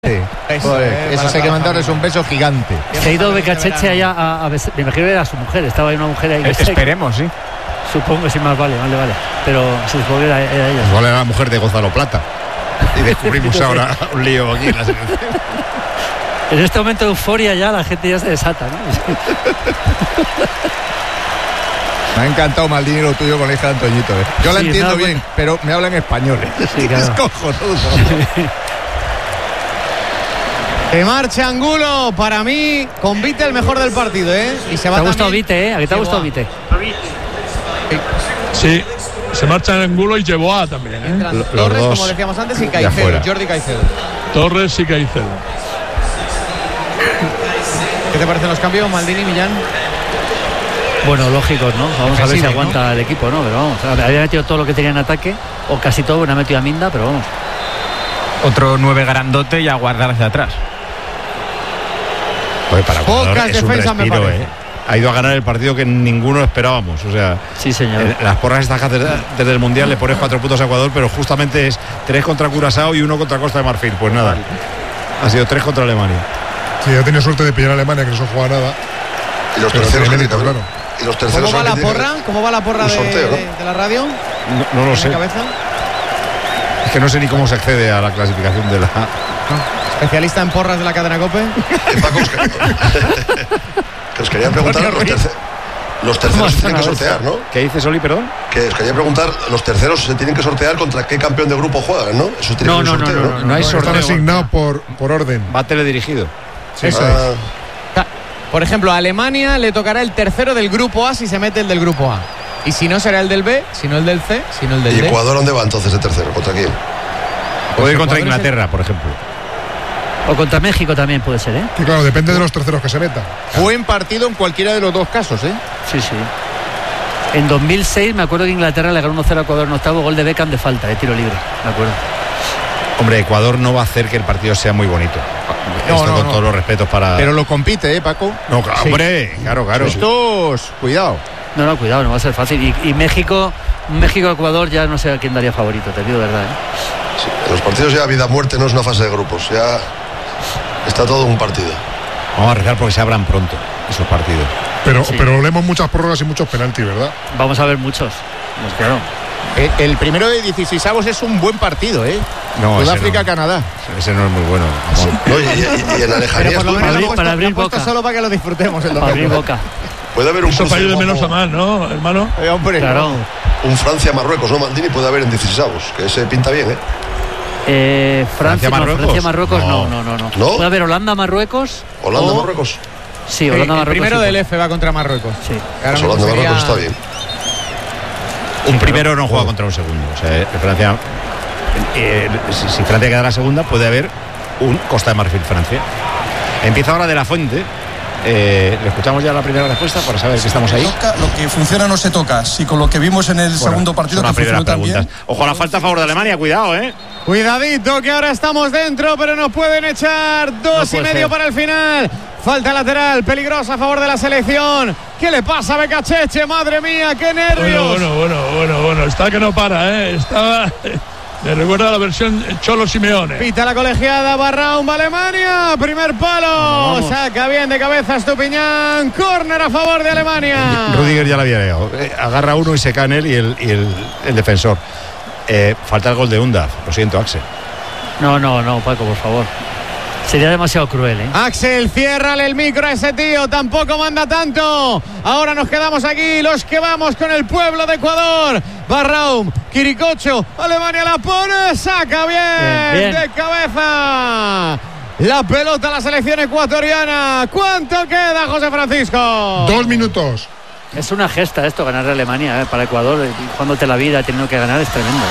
Eso hay que mandarles un beso gigante. Se ha ido Becachese allá a besar. Me imagino que era su mujer, estaba ahí una mujer ahí. Esperemos, sí. Supongo que sí, más vale. Pero se supone que era ella. Igual era la mujer de Gonzalo Plata. Y descubrimos ahora un lío aquí en la selección. En este momento de euforia ya la gente ya se desata, ¿no? Me ha encantado, Maldini, lo tuyo con la hija de Antoñito. Yo la entiendo bien, pero me hablan español. Sí, claro. Es cojonudo. Se marcha Angulo, para mí, con Vite el mejor del partido, ¿eh? Y se va. ¿Te ha gustado Vite, eh? ¿A qué te ha gustado Vite? Sí, se marcha Angulo y Yeboah también, ¿eh? Torres, dos, como decíamos antes, y Caicedo, Jordi Caicedo. Torres y Caicedo. ¿Qué te parecen los cambios, Maldini, Millán? Bueno, lógicos, ¿no? Vamos a ver si aguanta el equipo, ¿no? Pero vamos, había metido todo lo que tenía en ataque, o casi todo, bueno, ha metido a Minda, pero vamos. Otro 9 grandote y a guardar hacia atrás. Pues para pocas defensas, me parece. Ha ido a ganar el partido que ninguno esperábamos. O sea, sí, señor. Las porras estas desde el Mundial le pones 4 puntos a Ecuador, pero justamente es 3 contra Curazao y 1 contra Costa de Marfil. Pues nada, ha sido 3 contra Alemania. Sí, ha tenido suerte de pillar a Alemania, que no se juega nada. Y los terceros, claro. Y los terceros. ¿Cómo va la porra? ¿Cómo va la porra sorteo, de la radio? No lo sé. Cabeza? Es que no sé ni cómo se accede a la clasificación de la... Especialista en porras de la cadena COPE. Paco, que os quería preguntar, los terceros se tienen que sortear, ¿no? ¿Qué dices, Oli, perdón? Que os quería preguntar, los terceros se tienen que sortear contra qué campeón de grupo juegan, ¿no? Eso tiene que ser sorteo, no hay sorteo. Están asignados por orden. Va teledirigido. Sí, eso es. Por ejemplo, a Alemania le tocará el tercero del grupo A si se mete el del grupo A. Y si no, será el del B, si no el del C, si no el del D. ¿Y Ecuador dónde va entonces de tercero? ¿Contra quién? Puede ir contra Inglaterra, por ejemplo. O contra México también puede ser, ¿eh? Y claro, depende de los terceros que se metan. Buen partido en cualquiera de los dos casos, ¿eh? Sí, sí. En 2006 me acuerdo que Inglaterra le ganó 1-0 a Ecuador en octavo, gol de Beckham de falta, de tiro libre, me acuerdo. Hombre, Ecuador no va a hacer que el partido sea muy bonito. Esto con todos los respetos para... Pero lo compite, Paco? No, claro, sí. Hombre, claro. Estos, cuidado. No, cuidado, no va a ser fácil. Y México-Ecuador ya no sé a quién daría favorito, te digo verdad, ¿eh? Sí, en los partidos ya vida-muerte no es una fase de grupos, ya está todo un partido. Vamos a rezar porque se abran pronto esos partidos. Pero leemos muchas prórrogas y muchos penaltis, ¿verdad? Vamos a ver muchos, pues claro. El primero de 16avos es un buen partido, ¿eh? No, Sudáfrica-Canadá. Ese no es muy bueno. No, y en la lejanía. Pero por lo menos para abrir boca. Solo para que lo disfrutemos el domingo. Para abrir boca. Puede haber un país de menos a más, ¿no, hermano? Hombre, claro. Un Francia-Marruecos, ¿no, Maldini? Puede haber en 16avos, que ese pinta bien, ¿eh? Francia-Marruecos, no. ¿No? Puede haber Holanda-Marruecos. ¿Holanda-Marruecos? Sí, Holanda-Marruecos. El primero del F va contra Marruecos. Sí. Pues Holanda-Marruecos está bien. Un primero no juega contra un segundo. O sea, Francia, si Francia queda la segunda, puede haber un Costa de Marfil-Francia. Empieza ahora De La Fuente. Le escuchamos ya la primera respuesta para saber que estamos ahí. Lo que funciona no se toca. Si con lo que vimos en el segundo partido que funcionó también. Ojo a la falta a favor de Alemania, cuidado, Cuidadito que ahora estamos dentro, pero nos pueden echar 2,5 para el final. Falta lateral, peligrosa a favor de la selección. ¿Qué le pasa a Becachese? Madre mía, qué nervios. Bueno, está que no para, Estaba... Me recuerda a la versión Cholo Simeone. Pita la colegiada, Barraum, Alemania. Primer palo. Vamos. Saca bien de cabeza Estupiñán. Córner a favor de Alemania. Rudiger ya la había llegado. Agarra uno y se cae en él y el defensor. Falta el gol de Undav. Lo siento, Axel. No, Paco, por favor. Sería demasiado cruel, Axel, ciérrale el micro a ese tío. Tampoco manda tanto. Ahora nos quedamos aquí, los que vamos con el pueblo de Ecuador. Barraum, Quiricocho, Alemania la pone, saca bien. De cabeza. La pelota a la selección ecuatoriana. ¿Cuánto queda, José Francisco? 2 minutos. Es una gesta esto, ganar a Alemania, para Ecuador, jugándote la vida, teniendo que ganar, es tremendo,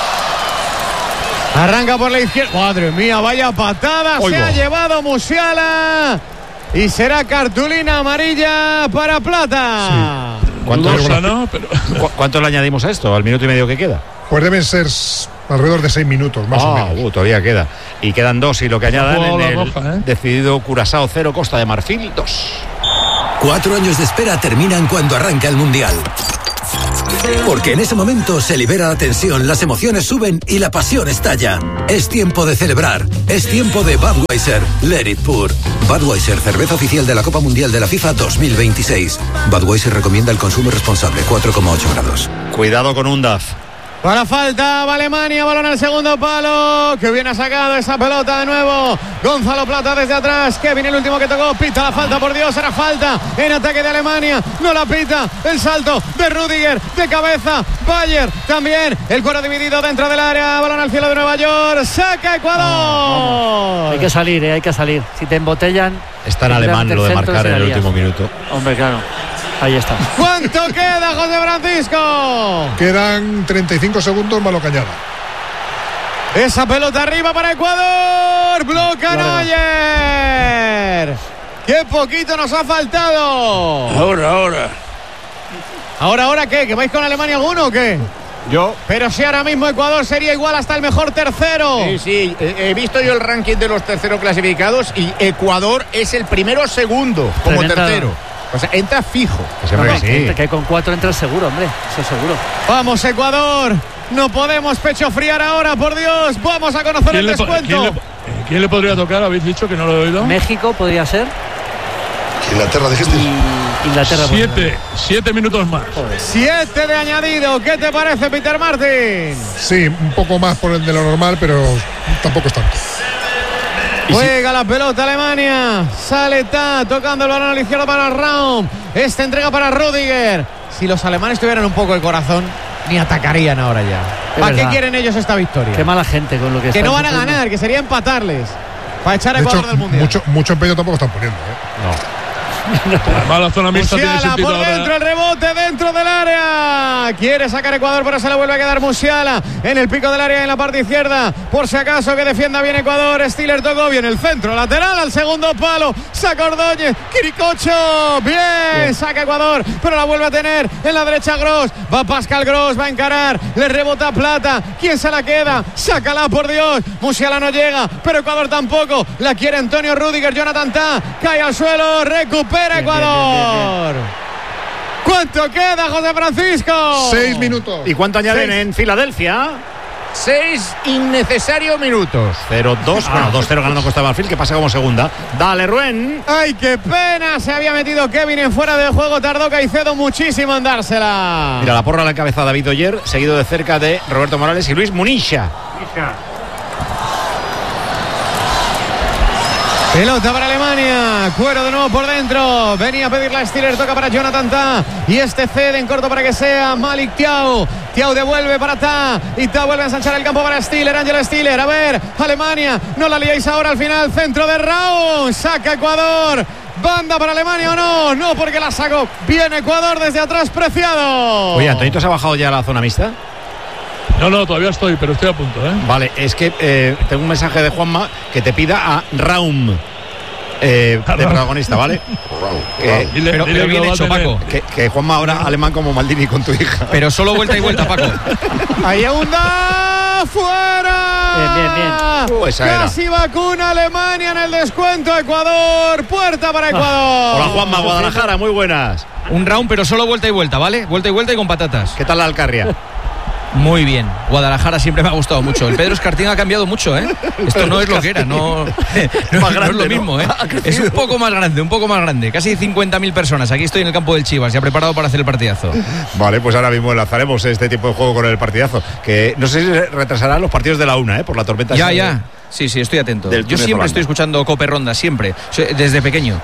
Arranca por la izquierda. Madre mía, vaya patada. Se ha llevado Musiala. Y será cartulina amarilla para Plata. Sí. ¿Cuánto le añadimos a esto? ¿Al minuto y medio que queda? Pues deben ser alrededor de 6 minutos, más o menos. Todavía queda. Y quedan 2. Y lo que añadan en el decidido Curazao 0, Costa de Marfil 2. 4 años de espera terminan cuando arranca el Mundial. Porque en ese momento se libera la tensión, las emociones suben y la pasión estalla. Es tiempo de celebrar. Es tiempo de Budweiser. Let it pour. Budweiser, cerveza oficial de la Copa Mundial de la FIFA 2026. Budweiser recomienda el consumo responsable, 4,8 grados. Cuidado con Undaf. Para falta, va Alemania, balón al segundo palo. Que bien ha sacado esa pelota de nuevo Gonzalo Plata desde atrás. Que viene el último que tocó. Pita la falta, por Dios, era falta en ataque de Alemania. No la pita. El salto de Rüdiger de cabeza. Bayer también. El cuero dividido dentro del área. Balón al cielo de Nueva York. Saca Ecuador. Hay que salir, hay que salir. Si te embotellan. Está en alemán lo de marcar en el último minuto. Hombre, claro. Ahí está. ¿Cuánto queda, José Francisco? Quedan 35 segundos más lo que añada. Esa pelota arriba para Ecuador. Bloca Neuer. ¡Qué poquito nos ha faltado! ¿Ahora qué? ¿Que vais con Alemania alguno o qué? Yo. Pero si ahora mismo Ecuador sería igual hasta el mejor tercero. Sí, he visto yo el ranking de los terceros clasificados y Ecuador es el primero o segundo como tercero. O sea, entra fijo. Que con 4 entras seguro, hombre. Eso seguro. Vamos, Ecuador. No podemos pecho friar ahora, por Dios. Vamos a conocer el descuento. ¿Quién le podría tocar? ¿Habéis dicho que no lo he oído? México podría ser. Inglaterra, dijiste. Inglaterra. 7 minutos más. 7 de añadido. ¿Qué te parece, Peter Martin? Sí, un poco más por el de lo normal, pero tampoco es tanto. Juega la pelota Alemania. Sale tocando el balón a la izquierda para Raum. Esta entrega para Rüdiger. Si los alemanes tuvieran un poco de corazón, ni atacarían ahora ya. ¿Para qué quieren ellos esta victoria? Qué mala gente con lo que no van a ganar, que sería empatarles. Para echar a Ecuador del Mundial. Mucho empeño tampoco están poniendo, No. La mala zona mixta tiene sentido por dentro, el rebote dentro del área. Quiere sacar Ecuador, pero se le vuelve a quedar Musiala en el pico del área en la parte izquierda. Por si acaso que defienda bien Ecuador. Stiller tocó bien el centro lateral al segundo palo. Saca Ordóñez. Quiricocho. Bien. Saca Ecuador, pero la vuelve a tener en la derecha Gross. Va Pascal Gross, va a encarar. Le rebota Plata. ¿Quién se la queda? Sácala, por Dios. Musiala no llega, pero Ecuador tampoco. La quiere Antonio Rüdiger. Jonathan Tah cae al suelo. Recupera Ecuador. Bien. ¿Cuánto queda, José Francisco? 6 minutos. ¿Y cuánto añaden en Filadelfia? 6 innecesarios minutos. 0-2, 2-0 ganando Costa de Marfil, que pasa como segunda. Dale, Ruen. ¡Ay, qué pena! Se había metido Kevin en fuera de juego. Tardó Caicedo muchísimo en dársela. Mira, la porra la encabeza David Oyer, seguido de cerca de Roberto Morales y Luis Munilla. Pelota para Alemania. Cuero de nuevo por dentro. Venía a pedir la Stiller. Toca para Jonathan Tah. Y este cede en corto para que sea Malik Thiaw. Thiaw devuelve para Tah. Y Tah vuelve a ensanchar el campo para Stiller. Ángelo Stiller. A ver, Alemania. No la liáis ahora al final. Centro de Raúl. Saca Ecuador. ¿Banda para Alemania o no? No, porque la sacó bien Ecuador desde atrás. Preciado. Oye, ¿Antonito se ha bajado ya a la zona mixta? No, todavía estoy, pero estoy a punto, ¿eh? Vale, es que tengo un mensaje de Juanma que te pida a Raum de protagonista, ¿vale? Pero bien hecho, Paco. Que Juanma ahora alemán como Maldini con tu hija. Pero solo vuelta y vuelta, Paco. Ahí Unda, fuera. Bien. Casi vacuna Alemania en el descuento. Ecuador, puerta para Ecuador. Hola, Juanma, Guadalajara, muy buenas. Un round, pero solo vuelta y vuelta, ¿vale? Vuelta y vuelta y con patatas. ¿Qué tal la Alcarria? Muy bien. Guadalajara siempre me ha gustado mucho. El Pedro Escartín ha cambiado mucho, ¿eh? Esto no es lo que era, no es lo mismo, ¿eh? Es un poco más grande. Casi 50.000 personas. Aquí estoy en el campo del Chivas, ya preparado para hacer el partidazo. Vale, pues ahora mismo enlazaremos este tipo de juego con el partidazo. Que no sé si retrasarán los partidos de la una, por la tormenta. Ya. Sí, estoy atento. Yo siempre estoy escuchando Cope Ronda, siempre. Desde pequeño.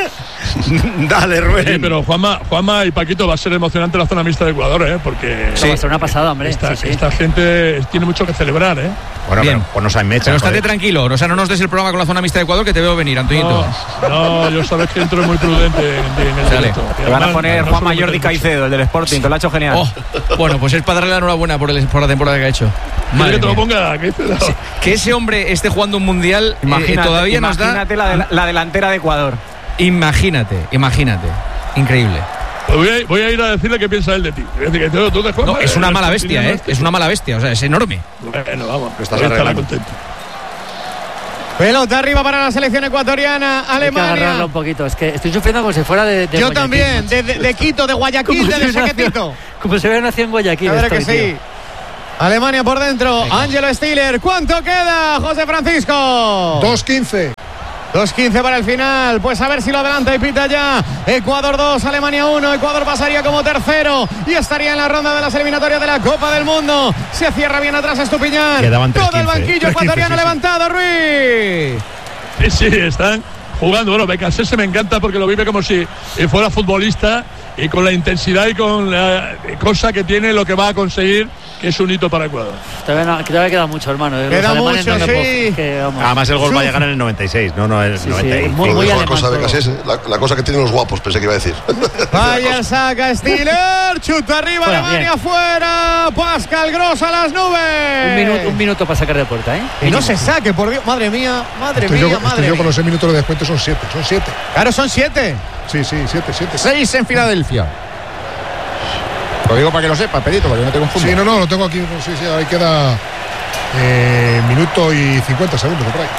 Dale, Rubén. Sí, pero Juanma y Paquito, va a ser emocionante la zona mixta de Ecuador, ¿eh? Porque va a ser una pasada, hombre. Esta gente tiene mucho que celebrar, ¿eh? Bueno, bien. Pues nos han mecha. Pero estate tranquilo, o sea, no nos des el programa con la zona mixta de Ecuador, que te veo venir, Antoñito. No, yo sabes que entro muy prudente en el directo. Te van a poner Juanma Jordi Caicedo, el del Sporting, que lo ha hecho genial. Bueno, pues es para darle la enhorabuena por la temporada que ha hecho. Madre que te lo ponga, que ese hombre esté jugando un mundial todavía nos da. Imagínate la delantera de Ecuador. Imagínate. Increíble. Pues voy a ir a decirle qué piensa él de ti. No, es una mala bestia, ¿eh? Es una mala bestia, o sea, es enorme. Bueno, vamos. Estás contento. Pelota arriba para la selección ecuatoriana. Alemania. Hay que agarrarlo un poquito. Es que estoy sufriendo como si fuera de Yo Guayaquil, también, de Quito, de Guayaquil, de Saquetito. Como se hubiera nacido en Guayaquil. A ver que sí. Alemania por dentro. Ángelo Stiller. ¿Cuánto queda, José Francisco? 2:15. 2:15 para el final. Pues a ver si lo adelanta y pita ya. Ecuador 2, Alemania 1. Ecuador pasaría como tercero y estaría en la ronda de las eliminatorias de la Copa del Mundo. Se cierra bien atrás Estupiñán. Todo el banquillo ecuatoriano levantado, Ruiz. Sí, están jugando. Bueno, Becasese me encanta porque lo vive como si fuera futbolista y con la intensidad y con la cosa que tiene, lo que va a conseguir, que es un hito para Ecuador. Todavía queda mucho, hermano. Queda mucho, sí. Además el gol va a llegar en el 96, no el 95. Muy la cosa de Becasese, la cosa que tienen los guapos, pensé que iba a decir. Vaya, saca Stiller, chuta arriba, bueno, Alemania afuera, Pascal Gross a las nubes. Un minuto para sacar de puerta, ¿eh? Y no se saque, por Dios, madre mía. Yo con los 6 minutos de descuento son 7. Claro, son 7. Sí, 7. 6 en Filadelfia. Lo digo para que lo sepas, Pedito, para que no te confundas. Sí, no, lo tengo aquí. Sí, ahí queda minuto y 50 segundos por ahí.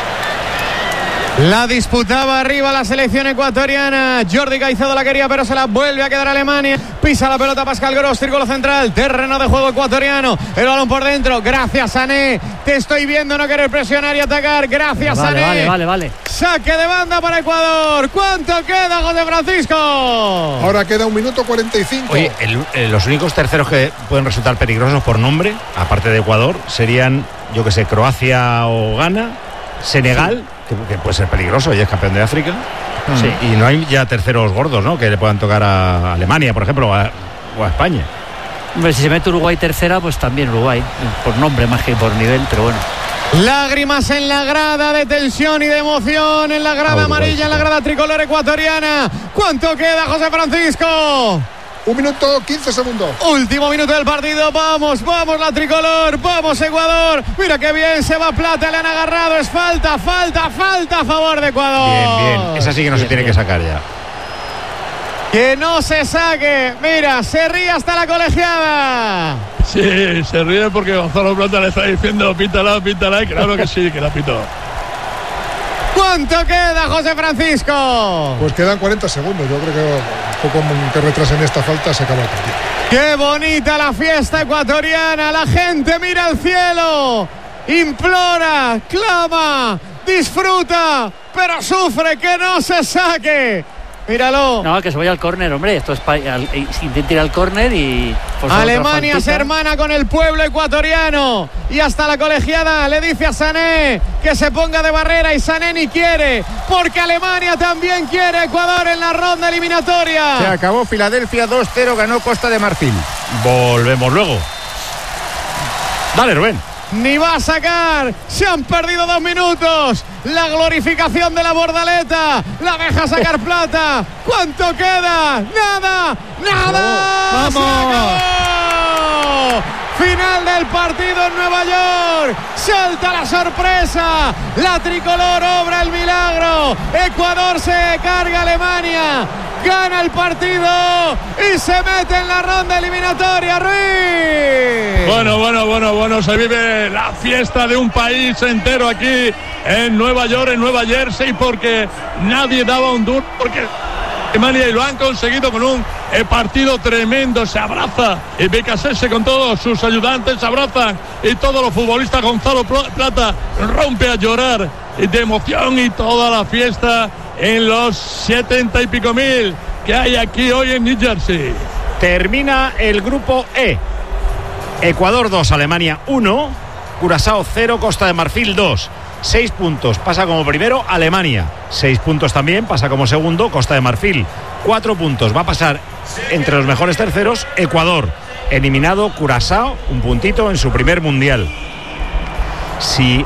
La disputaba arriba la selección ecuatoriana. Jordi Caicedo la quería, pero se la vuelve a quedar Alemania. Pisa la pelota Pascal Gross, círculo central, terreno de juego ecuatoriano. El balón por dentro. Gracias, Sané. Te estoy viendo no querer presionar y atacar. Gracias, Sané. Vale. Saque de banda para Ecuador. ¿Cuánto queda, José Francisco? Ahora queda 1 minuto 45. Oye, los únicos terceros que pueden resultar peligrosos por nombre, aparte de Ecuador, serían, yo que sé, Croacia o Ghana, Senegal. Sí. Que puede ser peligroso y es campeón de África. Sí. Y no hay ya terceros gordos, ¿no? Que le puedan tocar a Alemania, por ejemplo, o a España. Hombre, si se mete Uruguay tercera, pues también Uruguay, por nombre más que por nivel, pero bueno. Lágrimas en la grada de tensión y de emoción, en la grada amarilla, en la grada tricolor ecuatoriana. ¿Cuánto queda, José Francisco? 1 minuto 15 segundos. Último minuto del partido. Vamos la tricolor. Vamos Ecuador. Mira qué bien se va Plata. Le han agarrado. Es falta a favor de Ecuador. Bien. Esa sí que no se tiene que sacar ya. Que no se saque. Mira, se ríe hasta la colegiada. Sí, se ríe porque Gonzalo Plata le está diciendo pítala. Y claro que sí, que la pitó. ¿Cuánto queda, José Francisco? Pues quedan 40 segundos. Yo creo que un poco que retrasen esta falta se acaba el partido. ¡Qué bonita la fiesta ecuatoriana! La gente mira al cielo, implora, clama, disfruta, pero sufre que no se saque. Míralo. No, que se vaya al córner, hombre. Esto es intenta ir al córner y... Alemania se hermana con el pueblo ecuatoriano. Y hasta la colegiada le dice a Sané que se ponga de barrera. Y Sané ni quiere, porque Alemania también quiere Ecuador en la ronda eliminatoria. Se acabó Filadelfia 2-0, ganó Costa de Marfil. Volvemos luego. Dale, Rubén. Ni va a sacar, se han perdido 2 minutos. La glorificación de la Bordaleta la deja sacar Plata. ¿Cuánto queda? Nada. ¡Vamos! Final del partido en Nueva York. Salta la sorpresa. La tricolor obra el milagro. Ecuador se carga a Alemania. Gana el partido y se mete en la ronda eliminatoria, Ruiz. Bueno, se vive la fiesta de un país entero aquí en Nueva York, en Nueva Jersey, porque nadie daba un duro, porque Alemania, y lo han conseguido con un partido tremendo. Se abraza y Becasese con todos sus ayudantes, se abrazan, y todos los futbolistas. Gonzalo Plata rompe a llorar de emoción, y toda la fiesta en los 70 y pico mil que hay aquí hoy en New Jersey. Termina el grupo E. Ecuador 2, Alemania 1, Curazao 0, Costa de Marfil 2. 6 puntos, pasa como primero Alemania. 6 puntos también, pasa como segundo Costa de Marfil. 4 puntos, va a pasar entre los mejores terceros Ecuador. Eliminado Curazao, 1 puntito en su primer mundial. Si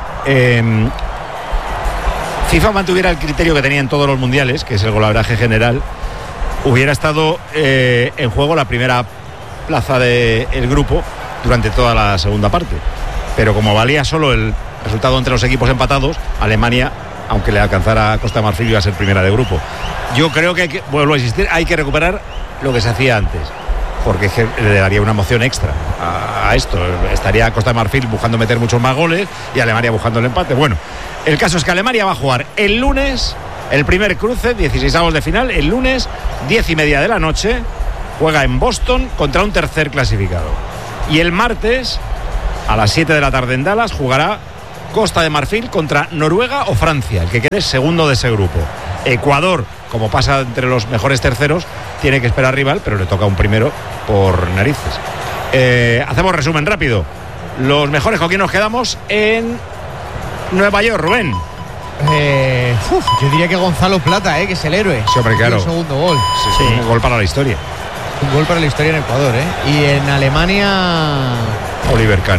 FIFA mantuviera el criterio que tenía en todos los mundiales, que es el golaveraje general, hubiera estado en juego la primera plaza del grupo durante toda la segunda parte. Pero como valía solo el resultado entre los equipos empatados, Alemania, aunque le alcanzara a Costa de Marfil, iba a ser primera de grupo. Yo creo que, vuelvo a insistir, hay que recuperar lo que se hacía antes, porque es que le daría una emoción extra a esto. Estaría Costa de Marfil buscando meter muchos más goles y Alemania buscando el empate. Bueno, el caso es que Alemania va a jugar el lunes el primer cruce, 16avos de final, el lunes 10:30 de la noche, juega en Boston contra un tercer clasificado. Y el martes, a las 7 de la tarde en Dallas, jugará Costa de Marfil contra Noruega o Francia, el que quede segundo de ese grupo. Ecuador, como pasa entre los mejores terceros, tiene que esperar rival, pero le toca un primero por narices. Hacemos resumen rápido. Los mejores, ¿con quién nos quedamos en Nueva York, Rubén? Yo diría que Gonzalo Plata, que es el héroe. Sí, hombre, claro. El segundo gol. Sí. Un gol para la historia. Un gol para la historia en Ecuador, Y en Alemania, Oliver Kahn.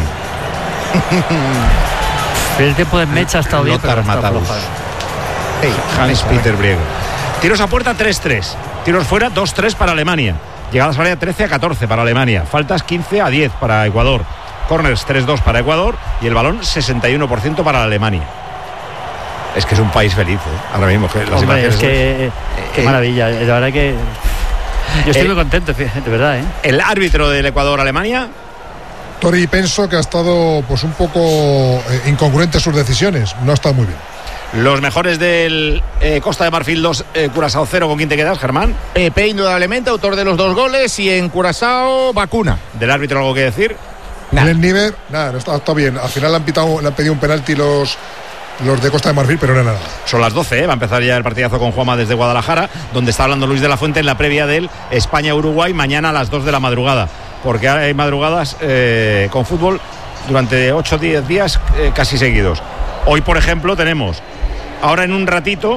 El tiempo de Mecha ha estado bien, pero está Matadus. Hans-Peter Briego. Tiros a puerta 3-3. Tiros fuera 2-3 para Alemania. Llegadas a área 13-14 para Alemania. Faltas 15-10 para Ecuador. Corners 3-2 para Ecuador. Y el balón 61% para Alemania. Es que es un país feliz, ahora mismo. Hombre, es que qué maravilla. La verdad que yo estoy muy contento, de verdad. El árbitro del Ecuador-Alemania, Tori, pienso que ha estado pues un poco incongruente sus decisiones. No ha estado muy bien. Los mejores del Costa de Marfil 2, Curazao 0. ¿Con quién te quedas, Germán? Pepe, indudablemente, autor de los 2 goles. Y en Curazao, Vacuna. ¿Del árbitro algo que decir? El nivel, nada, está bien. Al final le han pedido un penalti los de Costa de Marfil, pero no era nada. Son las 12, va a empezar ya el partidazo con Juanma desde Guadalajara, donde está hablando Luis de la Fuente en la previa del España-Uruguay, mañana a las 2 de la madrugada, porque hay madrugadas con fútbol durante 8-10 días casi seguidos. Hoy, por ejemplo, tenemos ahora en un ratito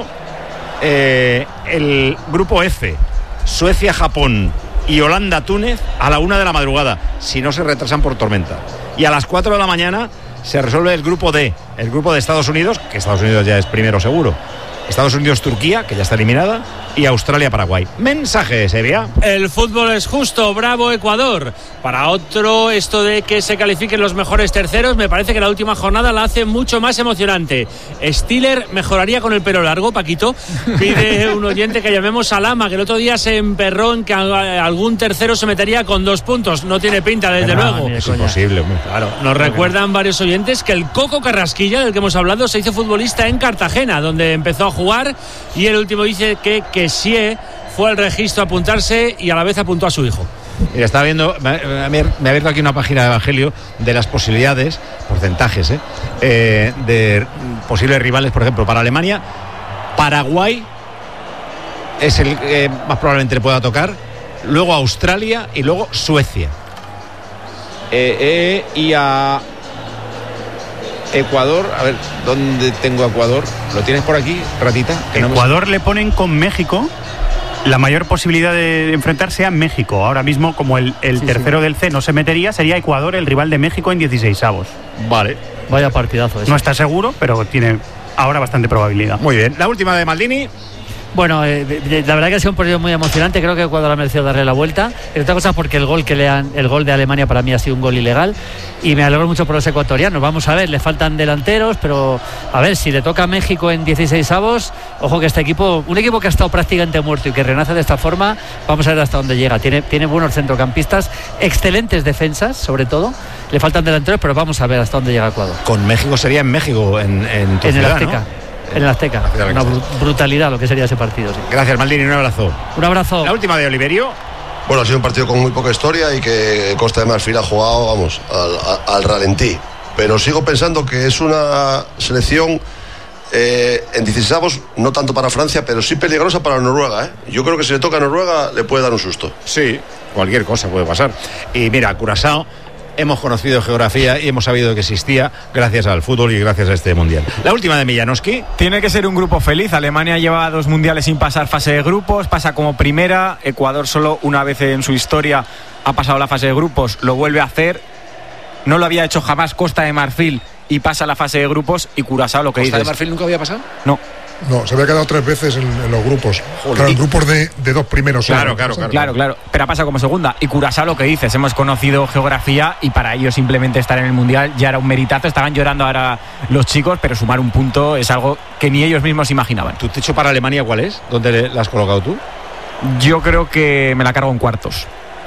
el grupo F, Suecia-Japón y Holanda-Túnez a la 1 de la madrugada, si no se retrasan por tormenta. Y a las 4 de la mañana se resuelve el grupo D, el grupo de Estados Unidos, que Estados Unidos ya es primero seguro. Estados Unidos-Turquía, que ya está eliminada, y Australia-Paraguay. Mensaje, Sevilla. El fútbol es justo, bravo Ecuador. Para otro, esto de que se califiquen los mejores terceros, me parece que la última jornada la hace mucho más emocionante. Stiller mejoraría con el pelo largo, Paquito. Pide un oyente que llamemos a Lama, que el otro día se emperró en que algún tercero se metería con 2 puntos. No tiene pinta, desde luego. Es imposible. Claro, nos recuerdan varios oyentes que el Coco Carrasquilla, del que hemos hablado, se hizo futbolista en Cartagena, donde empezó a jugar, y el último dice que Kessie fue al registro a apuntarse y a la vez apuntó a su hijo. Mira, estaba viendo, me ha abierto aquí una página de Evangelio de las posibilidades, porcentajes, de posibles rivales. Por ejemplo, para Alemania, Paraguay es el que más probablemente le pueda tocar, luego Australia y luego Suecia. Y a Ecuador, a ver, ¿dónde tengo Ecuador? ¿Lo tienes por aquí, ratita? Ecuador le ponen con México. La mayor posibilidad de enfrentarse a México. Ahora mismo, como el tercero del C no se metería, sería Ecuador el rival de México en 16avos. Vale. Vaya partidazo ese. No está seguro, pero tiene ahora bastante probabilidad. Muy bien. La última de Maldini. Bueno, la verdad que ha sido un partido muy emocionante. Creo que Ecuador ha merecido darle la vuelta. Y otra cosa porque el gol de Alemania para mí ha sido un gol ilegal. Y me alegro mucho por los ecuatorianos. Vamos a ver, le faltan delanteros, pero a ver, si le toca a México en 16avos, ojo que este equipo, un equipo que ha estado prácticamente muerto y que renace de esta forma, vamos a ver hasta dónde llega. Tiene buenos centrocampistas, excelentes defensas, sobre todo. Le faltan delanteros, pero vamos a ver hasta dónde llega Ecuador. Con México sería en México, en tu ciudad, el Azteca. ¿No? En el Azteca. Una brutalidad lo que sería ese partido. Sí. Gracias, Maldini, un abrazo. Un abrazo. La última de Oliverio. Bueno, ha sido un partido con muy poca historia y que Costa de Marfil ha jugado, vamos, al ralentí. Pero sigo pensando que es una selección en 16avos, no tanto para Francia, pero sí peligrosa para Noruega. Yo creo que si le toca a Noruega le puede dar un susto. Sí, cualquier cosa puede pasar. Y mira, Curazao, hemos conocido geografía y hemos sabido que existía gracias al fútbol y gracias a este mundial. La última de Millanowski. Tiene que ser un grupo feliz. Alemania lleva 2 mundiales sin pasar fase de grupos, pasa como primera. Ecuador solo una vez en su historia ha pasado la fase de grupos, lo vuelve a hacer. No lo había hecho jamás Costa de Marfil y pasa la fase de grupos. Y Curazao, lo que dices. ¿Costa de Marfil nunca había pasado? No, se había quedado 3 veces en los grupos. Claro, en grupos de 2 primeros. Claro. Pero ha pasado como segunda. Y Curazao, lo que dices, hemos conocido geografía y para ellos simplemente estar en el Mundial ya era un meritazo. Estaban llorando ahora los chicos, pero sumar un punto es algo que ni ellos mismos imaginaban. ¿Tu techo para Alemania cuál es? ¿Dónde la has colocado tú? Yo creo que me la cargo en cuartos.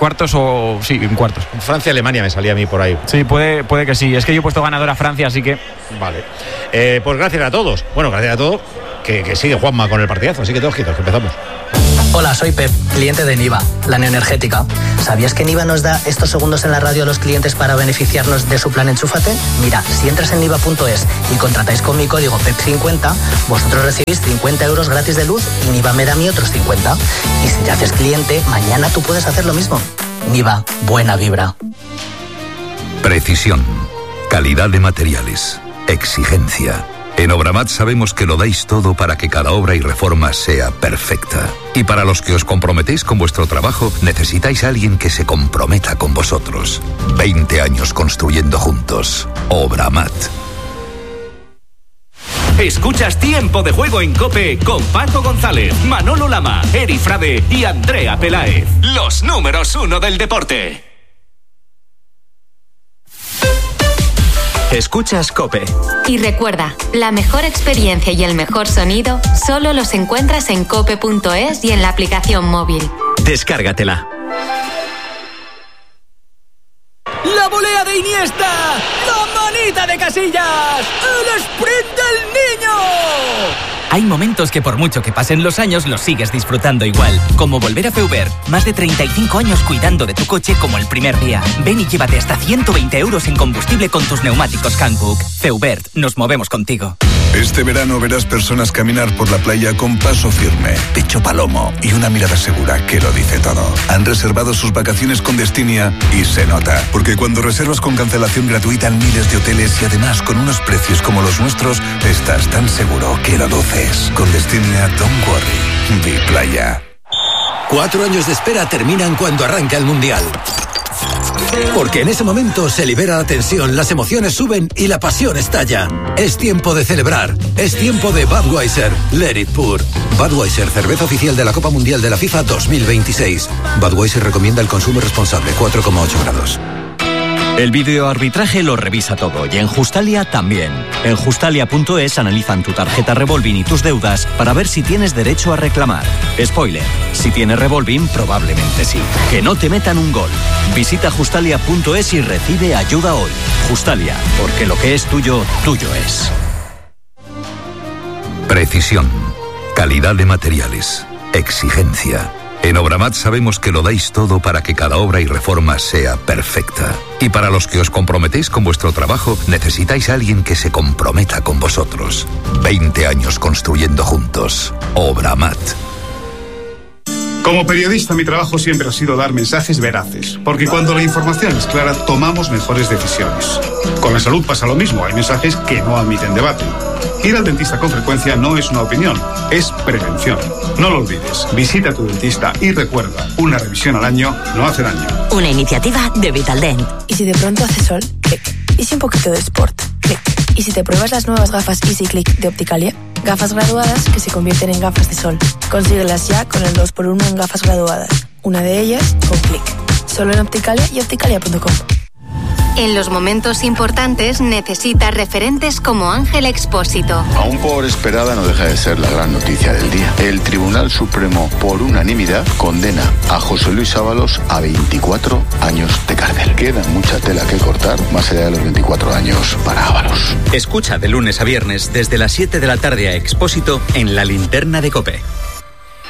En cuartos. Francia-Alemania me salía a mí por ahí. Sí, puede que sí. Es que yo he puesto ganador a Francia, así que... Vale. Pues gracias a todos. Bueno, gracias a todos. Que sigue Juanma con el partidazo. Así que todos quietos, que empezamos. Hola, soy Pep, cliente de Niva, la neoenergética. ¿Sabías que Niva nos da estos segundos en la radio a los clientes para beneficiarnos de su plan Enchúfate? Mira, si entras en niva.es y contratáis con mi código PEP50, vosotros recibís 50 euros gratis de luz y Niva me da a mí otros 50. Y si te haces cliente, mañana tú puedes hacer lo mismo. Niva, buena vibra. Precisión, calidad de materiales, exigencia. En Obramat sabemos que lo dais todo para que cada obra y reforma sea perfecta. Y para los que os comprometéis con vuestro trabajo, necesitáis a alguien que se comprometa con vosotros. 20 años construyendo juntos. Obramat. Escuchas Tiempo de Juego en COPE con Paco González, Manolo Lama, Eri Frade y Andrea Peláez. Los números 1 del deporte. Escuchas COPE. Y recuerda, la mejor experiencia y el mejor sonido solo los encuentras en cope.es y en la aplicación móvil. Descárgatela. ¡La volea de Iniesta! ¡La manita de Casillas! ¡El sprint del niño! Hay momentos que por mucho que pasen los años los sigues disfrutando igual. Como volver a Feubert. Más de 35 años cuidando de tu coche como el primer día. Ven y llévate hasta 120 euros en combustible con tus neumáticos Hankook. Feubert, nos movemos contigo. Este verano verás personas caminar por la playa con paso firme, pecho palomo y una mirada segura que lo dice todo. Han reservado sus vacaciones con Destinia y se nota. Porque cuando reservas con cancelación gratuita en miles de hoteles y además con unos precios como los nuestros, estás tan seguro que lo luces. Con Destinia, don't worry. Vi playa. 4 años de espera terminan cuando arranca el Mundial. Porque en ese momento se libera la tensión, las emociones suben y la pasión estalla. Es tiempo de celebrar. Es tiempo de Budweiser. Let it pour. Budweiser, cerveza oficial de la Copa Mundial de la FIFA 2026. Budweiser recomienda el consumo responsable, 4,8 grados. El videoarbitraje lo revisa todo y en Justalia también. En Justalia.es analizan tu tarjeta Revolving y tus deudas para ver si tienes derecho a reclamar. Spoiler, si tienes Revolving, probablemente sí. Que no te metan un gol. Visita Justalia.es y recibe ayuda hoy. Justalia, porque lo que es tuyo, tuyo es. Precisión, calidad de materiales, exigencia. En Obramat sabemos que lo dais todo para que cada obra y reforma sea perfecta. Y para los que os comprometéis con vuestro trabajo, necesitáis a alguien que se comprometa con vosotros. 20 años construyendo juntos. Obramat. Como periodista, mi trabajo siempre ha sido dar mensajes veraces, porque cuando la información es clara, tomamos mejores decisiones. Con la salud pasa lo mismo, hay mensajes que no admiten debate. Ir al dentista con frecuencia no es una opinión, es prevención. No lo olvides, visita a tu dentista y recuerda, una revisión al año no hace daño. Una iniciativa de Vitaldent. ¿Y si de pronto hace sol? Clic. ¿Y si un poquito de sport? Clic. ¿Y si te pruebas las nuevas gafas Easy Click de Opticalia? Gafas graduadas que se convierten en gafas de sol. Consíguelas ya con el 2x1 en gafas graduadas. Una de ellas con Click. Solo en Opticalia y opticalia.com. En los momentos importantes necesita referentes como Ángel Expósito. Aún por esperada no deja de ser la gran noticia del día. El Tribunal Supremo, por unanimidad, condena a José Luis Ábalos a 24 años de cárcel. Queda mucha tela que cortar, más allá de los 24 años para Ábalos. Escucha de lunes a viernes desde las 7 de la tarde a Expósito en La Linterna de COPE.